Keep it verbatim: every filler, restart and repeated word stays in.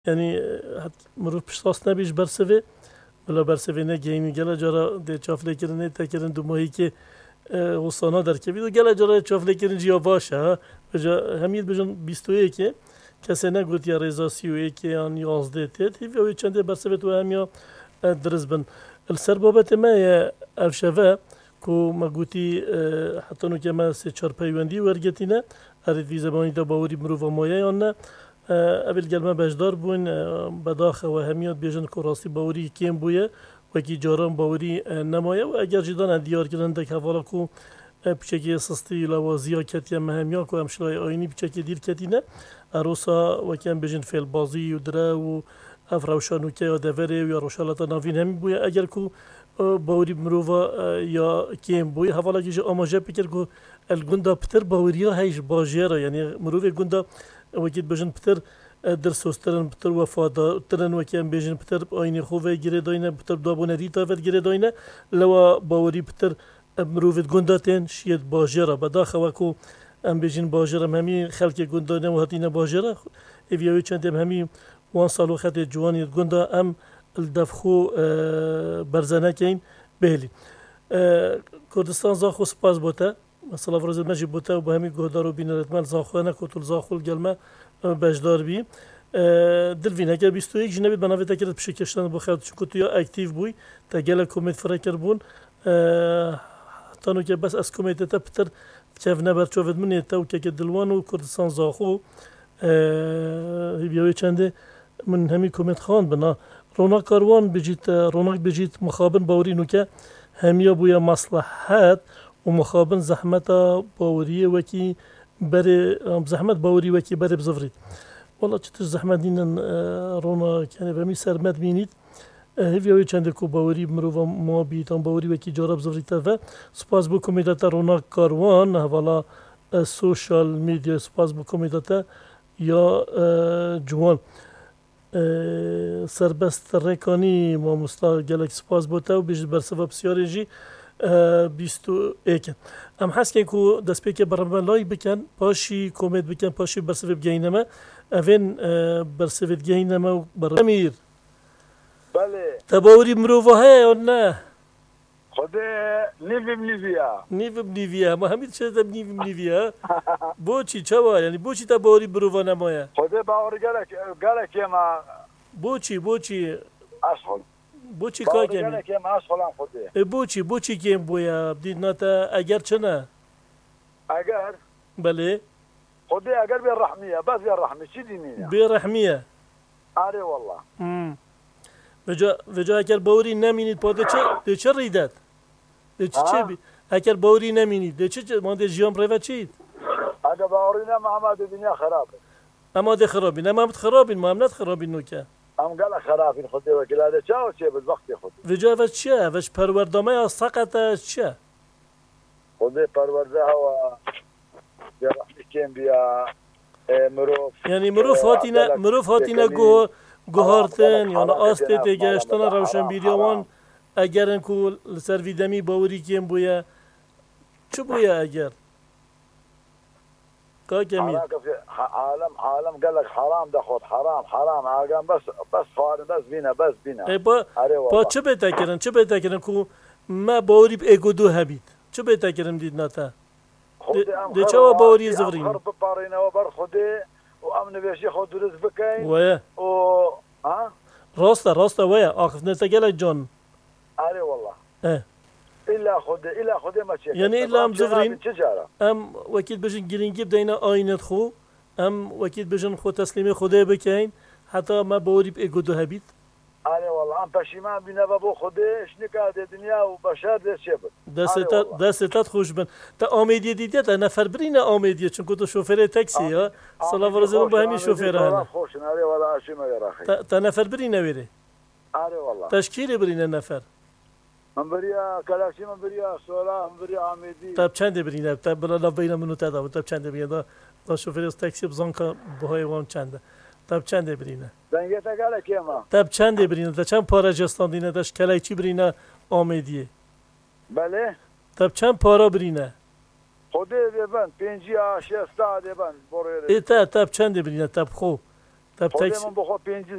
یعنی حت مروف پشتاس نبیش برسوه ولی برسوه نه گیمی گله جارا ده چافله کرنه تکرن دو ماهی که وصانا در که بیدو گله جارا چافله کرن جیا باشه ها بجا همید بجن بیست و یک کسی نگوت یا رضا سی و یک آن یازده تید هیوی اوی چنده برسوه تو همیا درز بن السر بابت ما افشوه کو ما گوتی حتی نو که ما سه چهار پیوندی ورگتینه ارید وی زمانی دا باوری مروف مایه یا نه اول گلمه بجدار بون بداخه و همیات بیجن که راستی باوری کیم بویه و کی جاران باوری نمایه و اگر جدان دیار کردن دک حوالا کو بچکی سستی لوازیا کتیا مهمیا کو امشلای آینی بچکی دیر کتینه اروسا و کم بیجن فیل بازی و دره و افروشانو که یا دوره یا روشالتا نوین همی بویه اگر کو باوری مروفا یا کیم بویه حوالا کیش آماجه بکر کو الگوندا پتر باوریا هیچ باجیرا یعنی مروف گوندا وکیت بجن پتر در سوسترن پتر وفادارترن وکیم بجن پتر آینی خوبه گیره داینه پتر دابونه ریتا ود گیره داینه لوا باوری پتر مروفت گونداتین شید باجیرا بداخه وکو ام بجن باجیرا همی خلق گوندانه و هاتینه باجیرا ایویوی چندم همی وان سالو خط جوانی گوندا ام الدفخو برزنه کین بهلی کردستان زاخو سپاس بوده مثلا فرض ماشي بوتا و بهمی گهدارو بینرت من زاخوانه کتول زاخول گلمه بجدار بی دل وینه اگر بیست و یک جنبی بنابه تکرد پیش کشتن بخواد چون کتو یا اکتیو بوی تا گله کمیت فرکر بون تانو که بس از کمیت تا پتر کف نبر چوفد منی تا و که دلوان و کردستان زاخو بیاوی چنده من همی کمیت خان بنا رونق کاروان بجیت رونق بجیت مخابن باوری نو که همیا بویا مصلحت و مخابن زحمت باوری وکی بره زحمت باوری وکی بره بزفرید والله چطور زحمت دینن رونا کنه بمی سرمت بینید هیوی چنده کو باوری مروفا ما بیتان باوری وکی جارب بزفرید و سپاس بو کمیداتا رونا کاروان والا سوشال میدیا سپاس بو کمیداتا یا جوان سربست رکانی ما مستا گلک سپاس بوتا و بیش برسوا بسیاری جی بیست و یک ام حس که کو دست پیک برنامه‌ای بکن پاشی کمد بکن پاشی برسوی بگینمه اوین برسوی بگینمه و برامیر بله تباوری مروفا های یا نه خود نیویم نیویا نیویم نیویا ما همین چه دم نیویم نیویا بوچی چوا یعنی بوچی تباوری مروفا نمایه خود باور گلک گلک ما بوچی بوچی اصل بوچی کار کمی گلک ما اصلا خوده بوچی بوچی کیم بویا بدید نتا اگر چنه اگر بله خودی اگر بی رحمیه بس بی رحمی چی دینیه بی رحمیه آره والله ام وجا وجا اگر باوری نمینید پاده چه ده چه ریدت ده چه چه بی اگر باوری نمینید ده چه ما ده جیام روه چید اگر باوری نم اما دنیا خرابه اما ده خرابین اما هم خرابین ما هم ند خرابین نوکه ام قال خرابین خودی وکیل هذا چه و چه بالوقت خود وجا وش چیه وش پروردامه سقط چیه خودی پرورده و بی رحمی کم بیا مروف یعنی مروف هاتینه مروف هاتینه گو گوهارتن یا آسته تگشتن روشن بیریوان اگر انکو سروی دمی باوری کیم بویا چه بویا اگر کا کمی عالم عالم قال لك حرام دخوت حرام حرام عاقم بس بس فارن بس بينا بس بينا ای با با چه بهتر کردن چه بهتر کردن کو ما باوری اگو دو هبید چه بهتر کردن دید نتا ده چه باوری زورین خرب بارينا وبر خدي وامن بيشي خد رز بكاين ويا و ها راستا راستا ويا اخف نتقل جون اري والله اه الا خد الا خد ما تشي يعني الا ام زورين تجاره ام وكيل بجن جرينجي بدينا اينت خو ام وكيل بجن خو تسليمي خدای بكاين حتى ما باوری اگو دو هبید اري والله ام پشیمان بينا بابو خدي شنكا دي دنيا وبشار دي شبل دستت دستت خوش بن تا آمیدی دیدی تا نفر برینه آمیدی چون که تو شوفر تاکسی ها صلاح ورزمون با همین شوفر هنه خوش ناري ولا شيء ما يراخي تا تا نفر برینه ویره اري والله تشکیل برینه نفر من بریا کلاشی من بریا سولا من بریا آمیدی تا چند برینه تا بلا لا بین منو تا دا تا چند برینه تا شوفر تاکسی بزن که بهای وام چنده تا چند برینه دنگه تا گله کیما تا چند برینه تا چند پارا جستان دینه داش کلای چی برینه آمیدیه بله تا چند پارا برینه خودی دبن پنجی آشی استا دبن بروی ای تا تا چند برینه تا خو تا خودی تاکسی من بخو پنجی